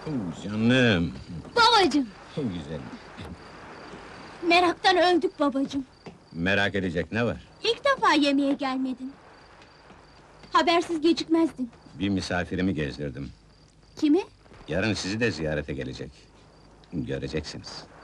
Canım! Babacığım! Güzel. Meraktan öldük babacığım. Merak edecek ne var? İlk defa yemeğe gelmedin. Habersiz gecikmezdin. Bir misafirimi gezdirdim. Kimi? Yarın sizi de ziyarete gelecek. Göreceksiniz.